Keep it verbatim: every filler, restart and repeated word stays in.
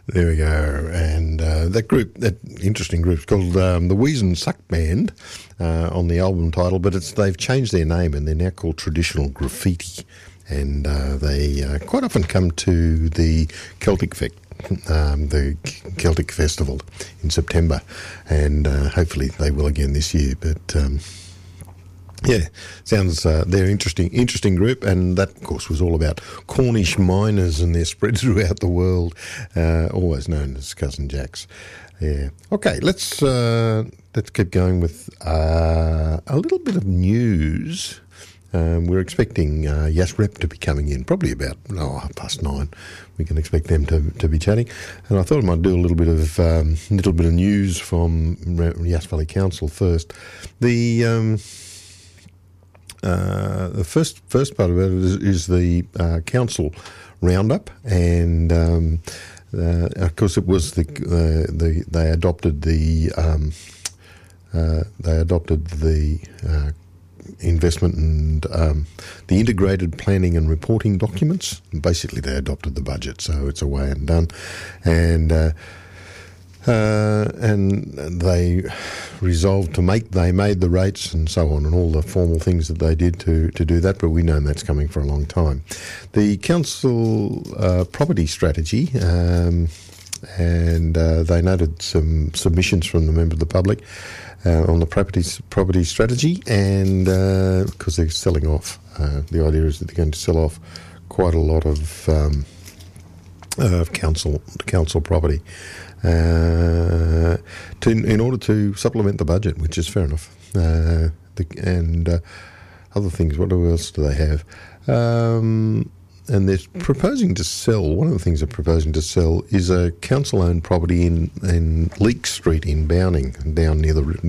There we go. And uh, that group, that interesting group, is called um, the Wheeze and Suck Band uh, on the album title, but it's they've changed their name and they're now called Traditional Graffiti. And uh, they uh, quite often come to the Celtic Fest, um, the Celtic Festival in September, and uh, hopefully they will again this year. But um, yeah, sounds uh, they're interesting, interesting group, and that of course was all about Cornish miners and their spread throughout the world, uh, always known as Cousin Jacks. Yeah. Okay, let's uh, let's keep going with uh, a little bit of news. Um, we're expecting uh, Yasrep to be coming in, probably about oh, half past nine. We can expect them to to be chatting, and I thought I might do a little bit of um, little bit of news from Yass Valley Council first. The um, uh, the first first part of it is, is the uh, council roundup, and um, uh, of course it was the uh, the they adopted the um, uh, they adopted the. Uh, investment and um, the integrated planning and reporting documents. Basically, they adopted the budget, so it's away and done. And uh, uh, and they resolved to make, they made the rates and so on, and all the formal things that they did to, to do that, but we know that's coming for a long time. The council uh, property strategy, um, and uh, they noted some submissions from the member of the public Uh, on the property property strategy, and because uh, they're selling off, uh, the idea is that they're going to sell off quite a lot of um, uh, council council property uh, to, in order to supplement the budget, which is fair enough. Uh, the, and uh, other things. What else do they have? Um, and they're proposing to sell, one of the things they're proposing to sell is a council-owned property in, in Leake Street in Bowning, down near the